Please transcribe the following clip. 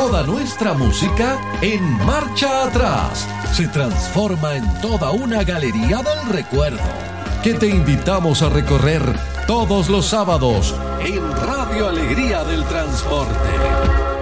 toda nuestra música en Marcha Atrás se transforma en toda una galería del recuerdo que te invitamos a recorrer todos los sábados en Radio Alegría del Transporte.